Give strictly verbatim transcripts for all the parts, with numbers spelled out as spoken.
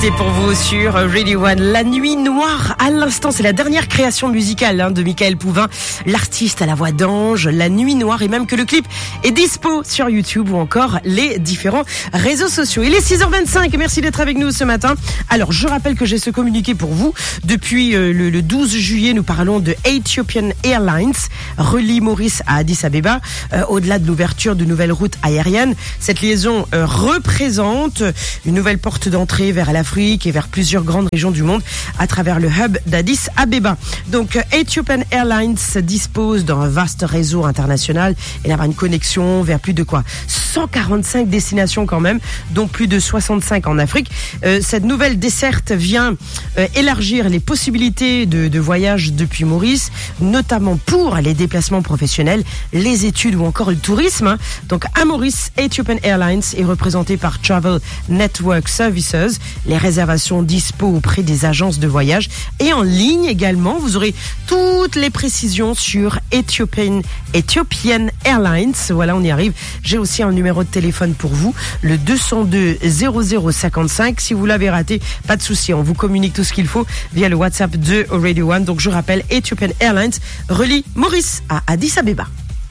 C'était pour vous sur Radio One. La Nuit Noire, à l'instant, c'est la dernière création musicale hein, de Michael Pouvin, l'artiste à la voix d'ange. La Nuit Noire, et même que le clip est dispo sur YouTube ou encore les différents réseaux sociaux. Il est six heures vingt-cinq, merci d'être avec nous ce matin. Alors, je rappelle que j'ai ce communiqué pour vous. Depuis euh, le, le douze juillet, nous parlons de Ethiopian Airlines, relie Maurice à Addis Abeba, euh, au-delà de l'ouverture de nouvelles routes aériennes. Cette liaison euh, représente une nouvelle porte d'entrée vers l'Afrique et vers plusieurs grandes régions du monde à travers le hub d'Addis Abeba. Donc, Ethiopian Airlines dispose d'un vaste réseau international et d'avoir une connexion vers plus de quoi cent quarante-cinq destinations quand même, dont plus de soixante-cinq en Afrique. Euh, cette nouvelle desserte vient euh, élargir les possibilités de, de voyage depuis Maurice, notamment pour les déplacements professionnels, les études ou encore le tourisme. Donc, à Maurice, Ethiopian Airlines est représenté par Travel Network Services. Les réservations dispo auprès des agences de voyage et en ligne également. Vous aurez toutes les précisions sur Ethiopian, Ethiopian Airlines. Voilà, on y arrive. J'ai aussi un numéro de téléphone pour vous, le deux cent deux zéro zéro cinquante-cinq. Si vous l'avez raté, pas de souci, on vous communique tout ce qu'il faut via le WhatsApp de Radio One. Donc je rappelle, Ethiopian Airlines relie Maurice à Addis Abeba.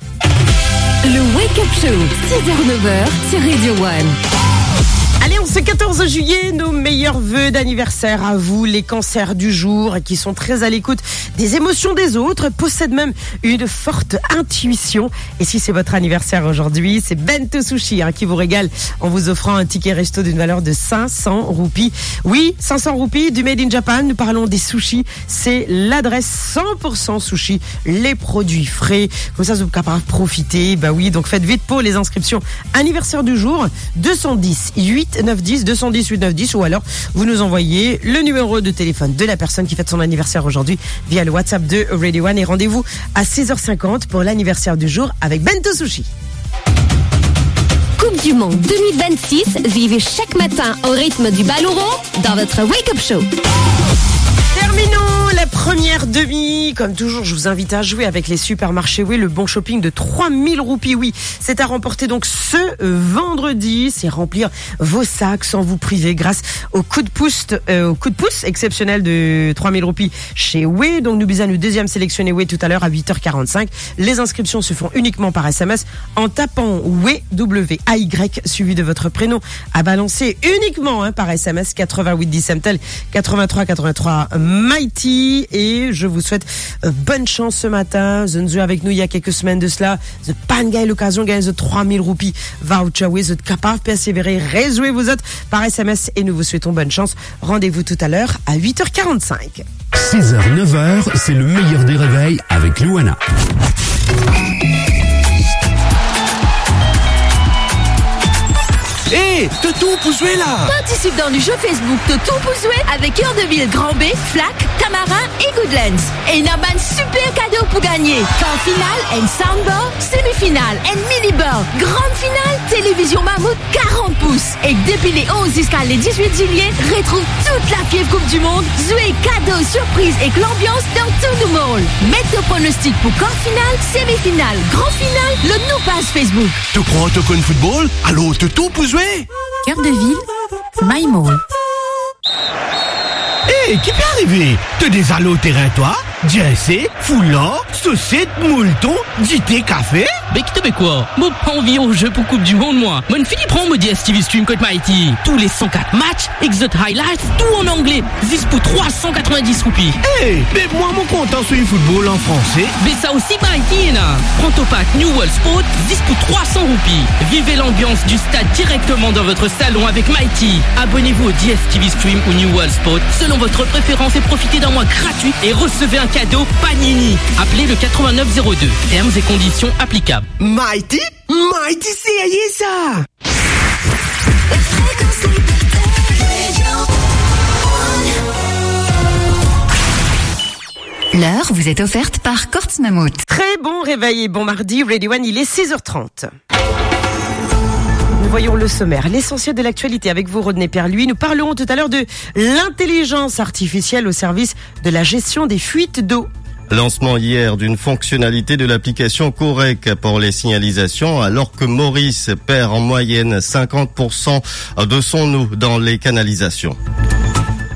Le Wake Up Show, six heures neuf heures sur Radio One. Allez, on ce quatorze juillet, nos meilleurs vœux d'anniversaire à vous, les cancers du jour, qui sont très à l'écoute des émotions des autres, possèdent même une forte intuition. Et si c'est votre anniversaire aujourd'hui, c'est Bento Sushi hein, qui vous régale en vous offrant un ticket resto d'une valeur de cinq cents roupies. Oui, cinq cents roupies du Made in Japan. Nous parlons des sushis. C'est l'adresse cent pour cent sushi, les produits frais. Comme ça, vous êtes capable de profiter. Bah oui, donc faites vite pour les inscriptions. Anniversaire du jour, deux cent dix huit neuf dix, deux cent dix huit neuf dix, ou alors vous nous envoyez le numéro de téléphone de la personne qui fête son anniversaire aujourd'hui via le WhatsApp de Radio One et rendez-vous à six heures cinquante pour l'anniversaire du jour avec Bento Sushi. Coupe du Monde deux mille vingt-six, vivez chaque matin au rythme du ballon rond dans votre Wake Up Show. Terminons la première demi. Comme toujours, je vous invite à jouer avec les supermarchés. Oui, le bon shopping de trois mille roupies. Oui, c'est à remporter donc ce vendredi. C'est remplir vos sacs sans vous priver grâce au coup de pouce, euh, au coup de pouce exceptionnel de trois mille roupies chez Way. Donc, nous bisons le deuxième sélectionné Way tout à l'heure à huit heures quarante-cinq. Les inscriptions se font uniquement par S M S en tapant Way, W A Y, suivi de votre prénom à balancer uniquement hein, par S M S quatre-vingt-huit dix Semtel quatre-vingt-trois quatre-vingt-trois Mighty. Et je vous souhaite euh, bonne chance ce matin. Vous êtes avec nous il y a quelques semaines de cela. Vous n'avez pas gagné l'occasion de gagner de trois mille roupies voucher. Vous êtes capable de persévérer. Réjouez vous autres par S M S et nous vous souhaitons bonne chance. Rendez-vous tout à l'heure à huit heures quarante-cinq. six heures neuf heures, c'est le meilleur des réveils avec Luana. Hé, hey, Toutou pour jouer là! Participe dans le jeu Facebook Toutou pour jouer avec Cœur de Ville, Grand B, Flac, Tamarin et Goodlands. Et il y a un super cadeau pour gagner. Quart finale, un soundbar, semi-finale, un mini-bar. Grande finale, télévision Mammouth quarante pouces. Et depuis les onze jusqu'à les dix-huit juillet, retrouve toute la fièvre Coupe du Monde, jouer cadeaux, surprises et l'ambiance dans tout le monde. Mets ton pronostic pour quart finale, semi-finale, grand finale, le nous passe Facebook. Tu crois que tu connais football? Alors Toutou pour jouer? Cœur de ville, My Mall. Hé, hey, qui peut arriver? T'as des allos au terrain, toi? Jesse, foulard, saucette, moulton, D T, café? Mais qui te met quoi? Moi, pas envie au jeu pour Coupe du Monde, moi. Mon Philippe prend me D S T V Stream Code Mighty. Tous les cent quatre matchs, Exot Highlights, tout en anglais. dix pour trois cent quatre-vingt-dix roupies. Hé, hey, mais moi, mon content sur le football en français. Mais ça aussi, Mighty, là. Prends ton pack New World Sport, dix pour trois cents roupies. Vivez l'ambiance du stade directement dans votre salon avec Mighty. Abonnez-vous au D S T V Stream ou New World Sport selon votre préférence et profitez d'un mois gratuit et recevez un cadeau Panini. Appelez le quatre-vingt-neuf zéro deux. Termes et conditions applicables. Mighty? Mighty, c'est ça! L'heure vous est offerte par Quartz Mammouth. Très bon réveil et bon mardi. Radio One, il est six heures trente. Nous voyons le sommaire, l'essentiel de l'actualité avec vous, Rodney Perluis. Nous parlerons tout à l'heure de l'intelligence artificielle au service de la gestion des fuites d'eau. Lancement hier d'une fonctionnalité de l'application Correc pour les signalisations, alors que Maurice perd en moyenne cinquante pour cent de son eau dans les canalisations.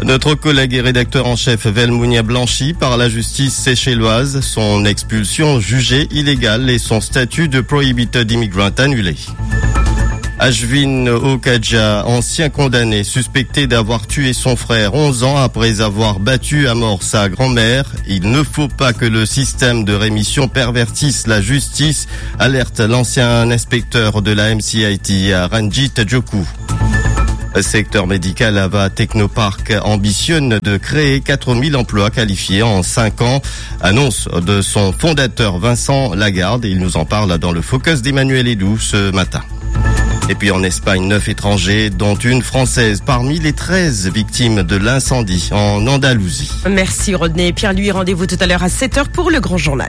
Notre collègue et rédacteur en chef Velmounia blanchi par la justice séchelloise, son expulsion jugée illégale et son statut de prohibited immigrant annulé. Ashvin Okadja, ancien condamné, suspecté d'avoir tué son frère onze ans après avoir battu à mort sa grand-mère. Il ne faut pas que le système de rémission pervertisse la justice, alerte l'ancien inspecteur de la M C I T, Ranjit Joku. Le secteur médical Ava Technopark ambitionne de créer quatre mille emplois qualifiés en cinq ans. Annonce de son fondateur Vincent Lagarde. Il nous en parle dans le focus d'Emmanuel Edou ce matin. Et puis en Espagne, neuf étrangers, dont une française, parmi les treize victimes de l'incendie en Andalousie. Merci Rodney. Pierre-Louis, rendez-vous tout à l'heure à sept heures pour le Grand Journal.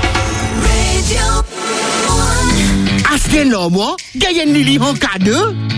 Aske l'homme, gagne Lily en cadeau.